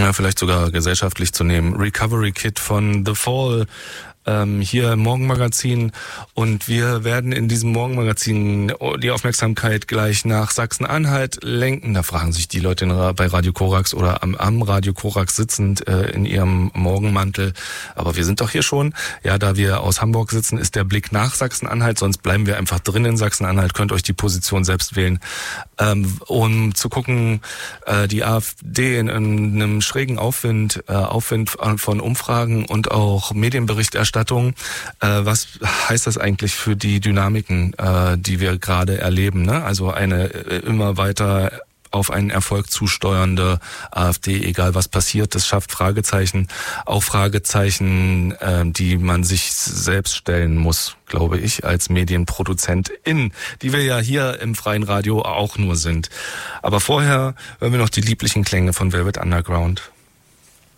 ja, vielleicht sogar gesellschaftlich zu nehmen. Recovery Kit von The Fall, hier im Morgenmagazin, und wir werden in diesem Morgenmagazin die Aufmerksamkeit gleich nach Sachsen-Anhalt lenken. Da fragen sich die Leute bei Radio Korax oder am Radio Korax sitzend in ihrem Morgenmantel, aber wir sind doch hier schon. Ja, da wir aus Hamburg sitzen, ist der Blick nach Sachsen-Anhalt, sonst bleiben wir einfach drin in Sachsen-Anhalt, könnt euch die Position selbst wählen, um zu gucken, die AfD in einem schrägen Aufwind von Umfragen und auch Medienberichterstattung. Was heißt das eigentlich für die Dynamiken, die wir gerade erleben, ne? Also eine immer weiter auf einen Erfolg zusteuernde AfD, egal was passiert, das schafft Fragezeichen, auch Fragezeichen, die man sich selbst stellen muss, glaube ich, als Medienproduzentin, die wir ja hier im freien Radio auch nur sind. Aber vorher hören wir noch die lieblichen Klänge von Velvet Underground.